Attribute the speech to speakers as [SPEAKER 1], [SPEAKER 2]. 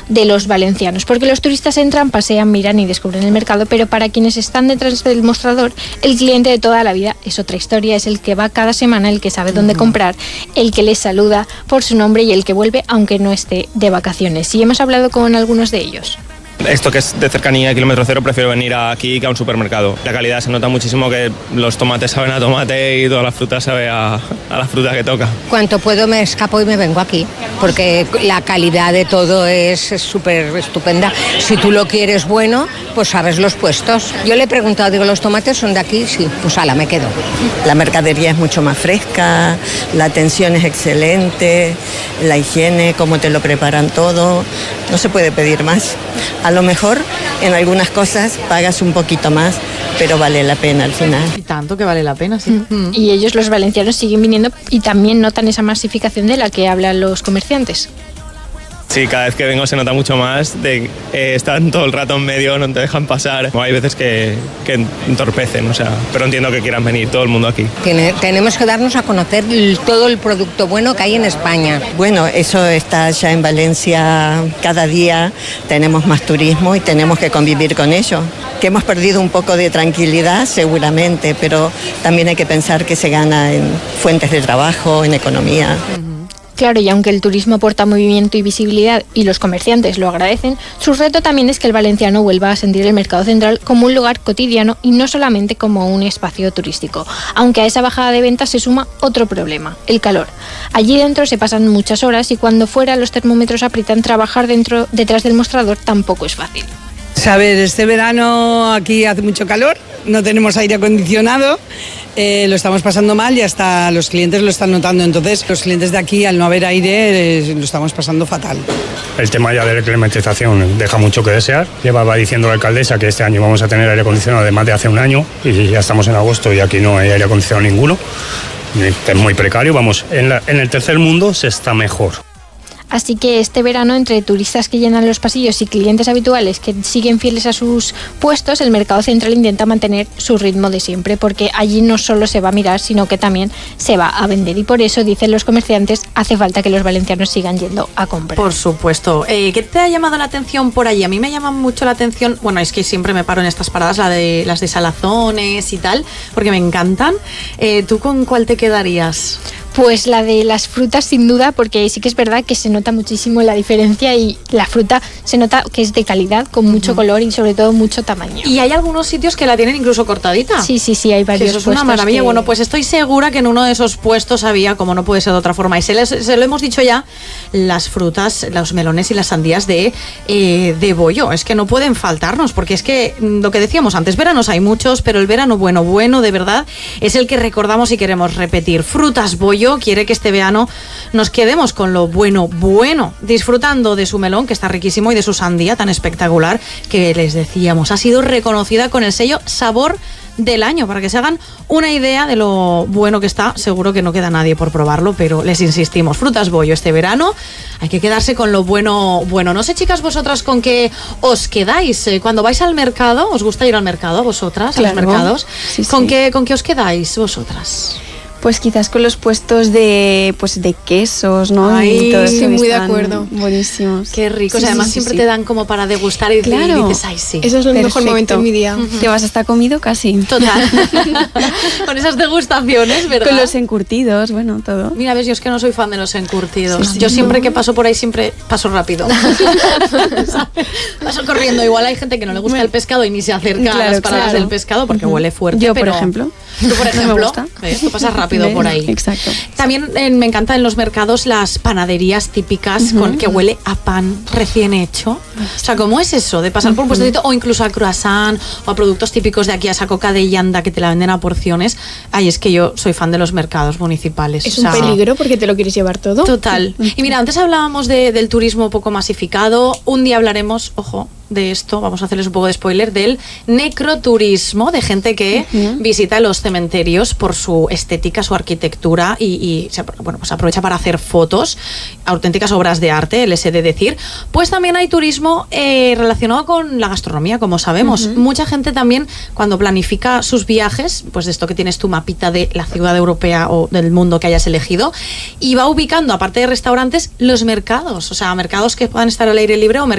[SPEAKER 1] de los valencianos, porque los turistas entran, pasean, miran y descubren el mercado, pero para quienes están detrás del mostrador, el cliente de toda la vida es otra historia, es el que va cada semana, el que sabe dónde comprar, el que les saluda por su nombre y el que vuelve aunque no esté de vacaciones. Y hemos hablado con algunos de ellos.
[SPEAKER 2] Esto que es de cercanía, kilómetro cero, prefiero venir aquí que a un supermercado. La calidad se nota muchísimo, que los tomates saben a tomate y toda la fruta sabe a la fruta que toca.
[SPEAKER 3] Cuanto puedo me escapo y me vengo aquí, porque la calidad de todo es súper estupenda. Si tú lo quieres bueno, pues sabes los puestos. Yo le he preguntado, digo, ¿los tomates son de aquí? Sí, pues ala, me quedo.
[SPEAKER 4] La mercadería es mucho más fresca, la atención es excelente, la higiene, cómo te lo preparan todo, no se puede pedir más. A lo mejor en algunas cosas pagas un poquito más, pero vale la pena al final.
[SPEAKER 5] Y tanto que vale la pena, sí.
[SPEAKER 1] Y ellos, los valencianos, siguen viniendo y también notan esa masificación de la que hablan los comerciantes.
[SPEAKER 2] Sí, cada vez que vengo se nota mucho más de están todo el rato en medio, no te dejan pasar. Hay veces que entorpecen, pero entiendo que quieran venir todo el mundo aquí.
[SPEAKER 3] Tenemos que darnos a conocer todo el producto bueno que hay en España.
[SPEAKER 4] Bueno, eso está ya en Valencia cada día, tenemos más turismo y tenemos que convivir con ello. Que hemos perdido un poco de tranquilidad, seguramente, pero también hay que pensar que se gana en fuentes de trabajo, en economía.
[SPEAKER 1] Claro, y aunque el turismo aporta movimiento y visibilidad y los comerciantes lo agradecen, su reto también es que el valenciano vuelva a sentir el mercado central como un lugar cotidiano y no solamente como un espacio turístico. Aunque a esa bajada de ventas se suma otro problema, el calor. Allí dentro se pasan muchas horas y cuando fuera los termómetros aprietan, trabajar detrás del mostrador tampoco es fácil.
[SPEAKER 6] A ver, este verano aquí hace mucho calor, no tenemos aire acondicionado, lo estamos pasando mal y hasta los clientes lo están notando. Entonces, los clientes de aquí, al no haber aire, lo estamos pasando fatal.
[SPEAKER 7] El tema ya de la climatización deja mucho que desear. Llevaba diciendo la alcaldesa que este año vamos a tener aire acondicionado además de hace un año y ya estamos en agosto y aquí no hay aire acondicionado ninguno. Es muy precario, vamos, en el tercer mundo se está mejor.
[SPEAKER 1] Así que este verano, entre turistas que llenan los pasillos y clientes habituales que siguen fieles a sus puestos, el mercado central intenta mantener su ritmo de siempre, porque allí no solo se va a mirar, sino que también se va a vender. Y por eso, dicen los comerciantes, hace falta que los valencianos sigan yendo a comprar.
[SPEAKER 5] Por supuesto. ¿Qué te ha llamado la atención por allí? A mí me llama mucho la atención, bueno, es que siempre me paro en estas paradas, las de salazones y tal, porque me encantan. ¿Tú con cuál te quedarías?
[SPEAKER 1] Pues la de las frutas, sin duda, porque sí que es verdad que se nota muchísimo la diferencia y la fruta se nota que es de calidad, con mucho color y sobre todo mucho tamaño.
[SPEAKER 5] Y hay algunos sitios que la tienen incluso cortadita.
[SPEAKER 1] Sí, hay varios.
[SPEAKER 5] Eso es una maravilla. Bueno, pues estoy segura que en uno de esos puestos había, como no puede ser de otra forma, y se lo hemos dicho ya, las frutas, los melones y las sandías de bollo. Es que no pueden faltarnos, porque es que lo que decíamos antes, veranos hay muchos, pero el verano bueno de verdad es el que recordamos y queremos repetir. Frutas Bollo quiere que este verano nos quedemos con lo bueno, disfrutando de su melón, que está riquísimo, y de su sandía tan espectacular que les decíamos, ha sido reconocida con el sello Sabor del Año, para que se hagan una idea de lo bueno que está. Seguro que no queda nadie por probarlo, pero les insistimos, Frutas Bollo este verano hay que quedarse con lo bueno. No sé, chicas, vosotras con qué os quedáis cuando vais al mercado. ¿Os gusta ir al mercado vosotras? Claro, a los mercados. Sí. ¿Con qué os quedáis vosotras?
[SPEAKER 8] Pues quizás con los puestos de quesos, ¿no?
[SPEAKER 9] Ay,
[SPEAKER 8] y todo
[SPEAKER 9] sí, muy de acuerdo.
[SPEAKER 8] Buenísimos.
[SPEAKER 5] Qué ricos. Sí, además siempre te dan como para degustar y
[SPEAKER 8] claro.
[SPEAKER 5] dices, ay, sí.
[SPEAKER 9] Eso es el mejor momento de mi día.
[SPEAKER 8] Te vas hasta comido casi.
[SPEAKER 5] Total. Con esas degustaciones, ¿verdad?
[SPEAKER 8] Con los encurtidos, bueno, todo.
[SPEAKER 5] Mira, ves, yo es que no soy fan de los encurtidos.
[SPEAKER 8] Sí,
[SPEAKER 5] yo siempre que paso por ahí, siempre paso rápido. Paso corriendo. Igual hay gente que no le gusta el pescado y ni se acerca a las paradas del pescado porque huele fuerte.
[SPEAKER 8] Yo, por ejemplo.
[SPEAKER 5] Tú, por ejemplo,
[SPEAKER 8] me gusta.
[SPEAKER 5] ¿ves? Tú pasas rápido por ahí.
[SPEAKER 8] Exacto.
[SPEAKER 5] También me encantan en los mercados las panaderías típicas con que huele a pan recién hecho. O sea, ¿cómo es eso? De pasar por un puestecito o incluso a croissant o a productos típicos de aquí, a esa coca de llanda que te la venden a porciones. Ay, es que yo soy fan de los mercados municipales.
[SPEAKER 9] Es un peligro porque te lo quieres llevar todo.
[SPEAKER 5] Total. Y mira, antes hablábamos del turismo poco masificado. Un día hablaremos, ojo, de esto, vamos a hacerles un poco de spoiler, del necroturismo, de gente que visita los cementerios por su estética, su arquitectura y pues aprovecha para hacer fotos, auténticas obras de arte, les he de decir. Pues también hay turismo relacionado con la gastronomía, como sabemos. Mucha gente también, cuando planifica sus viajes, pues de esto que tienes tu mapita de la ciudad europea o del mundo que hayas elegido, y va ubicando, aparte de restaurantes, los mercados, o sea, mercados que puedan estar al aire libre o